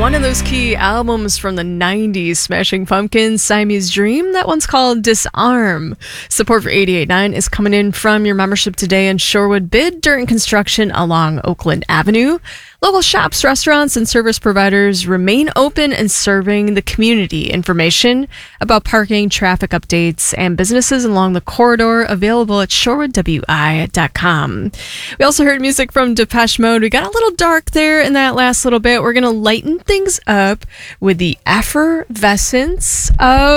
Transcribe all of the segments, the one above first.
one of those key albums from the 90s, Smashing Pumpkins, Siamese Dream. That one's called Disarm. Support for 88.9 is coming in from your membership today in Shorewood Bid during construction along Oakland Avenue. Local shops, restaurants, and service providers remain open and serving the community. Information about parking, traffic updates, and businesses along the corridor available at shorewoodwi.com. We also heard music from Depeche Mode. We got a little dark there in that last little bit. We're going to lighten things up with the effervescence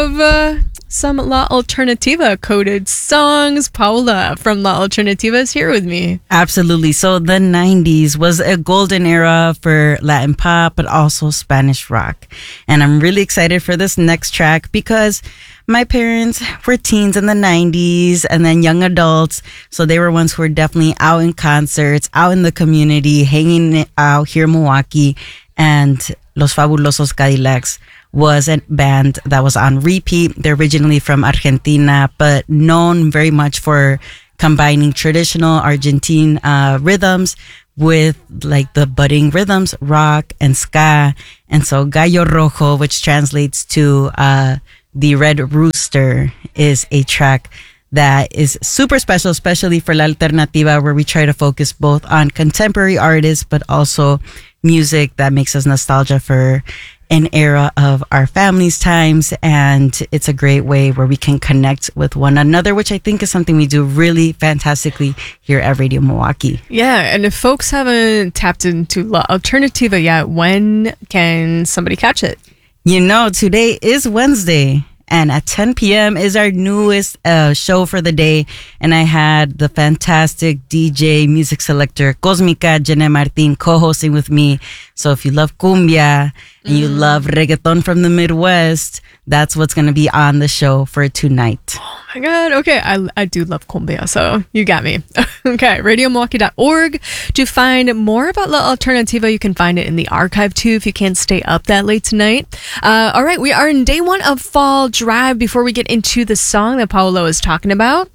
of some La Alternativa coded songs. Paula from La Alternativa is here with me. Absolutely. So the 90s was a golden era for Latin pop, but also Spanish rock. And I'm really excited for this next track because my parents were teens in the 90s and then young adults. So they were ones who were definitely out in concerts, out in the community, hanging out here in Milwaukee. And Los Fabulosos Cadillacs was a band that was on repeat. They're originally from Argentina, but known very much for combining traditional Argentine rhythms with like the budding rhythms, rock and ska. And so Gallo Rojo, which translates to the Red Rooster, is a track that is super special, especially for La Alternativa, where we try to focus both on contemporary artists, but also music that makes us nostalgia for an era of our family's times. And it's a great way where we can connect with one another, which I think is something we do really fantastically here at Radio Milwaukee. Yeah, and if folks haven't tapped into La Alternativa yet, when can somebody catch it? You know, today is Wednesday. And at 10 p.m. is our newest show for the day. And I had the fantastic DJ, music selector, Cosmica Jenna Martin, co-hosting with me. So if you love cumbia and you love reggaeton from the Midwest, that's what's going to be on the show for tonight. Oh my God. Okay. I do love cumbia, so you got me. Okay. RadioMilwaukee.org. To find more about La Alternativa, you can find it in the archive too if you can't stay up that late tonight. All right. We are in day one of Fall Drive. Before we get into the song that Paolo is talking about,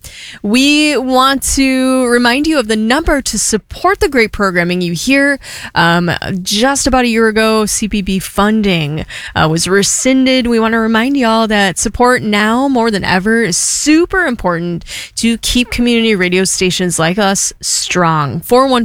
we want to remind you of the number to support the great programming you hear. Just about a year ago, CPB funding was rescinded. We want to remind y'all that support now more than ever is super important to keep community radio stations like us strong.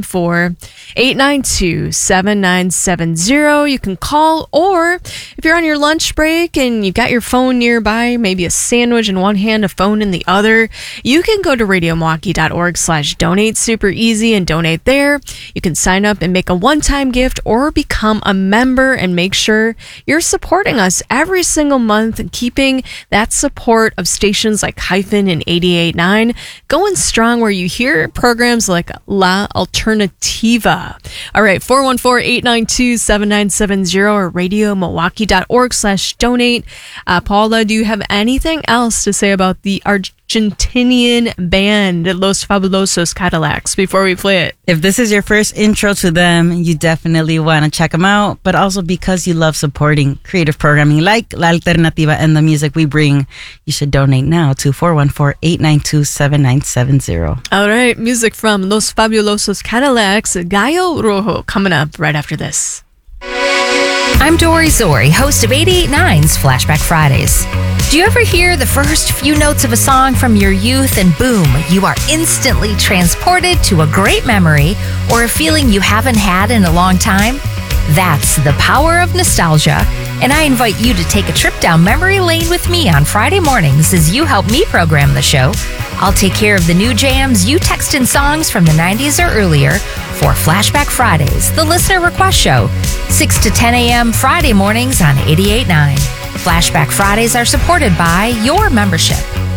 414-892-7970. You can call, or if you're on your lunch break and you've got your phone nearby, maybe a sandwich in one hand, a phone in the other, you can go to RadioMilwaukee.org/donate. Super easy, and donate there. You can sign up and make a one-time gift or become a member and make sure you're supporting us every single month and keeping that support of stations like Hyphen and 88.9 going strong, where you hear programs like La Alternativa. All right, 414-892-7970 or RadioMilwaukee.org/donate. Paula, do you have anything else to say about the Argentinian band Los Fabulosos Cadillacs before we play it? If this is your first intro to them, you definitely want to check them out, but also because you love supporting creative programming like La Alternativa and the music we bring, you should donate now to 414-892-7970. All right, music from Los Fabulosos Cadillacs, Gallo Rojo, coming up right after this. I'm Dory Zori, host of 88.9's Flashback Fridays. Do you ever hear the first few notes of a song from your youth and boom, you are instantly transported to a great memory or a feeling you haven't had in a long time? That's the power of nostalgia, and I invite you to take a trip down memory lane with me on Friday mornings as you help me program the show. I'll take care of the new jams you text in songs from the 90s or earlier for Flashback Fridays, the listener request show, 6 to 10 a.m. Friday mornings on 88.9. Flashback Fridays are supported by your membership.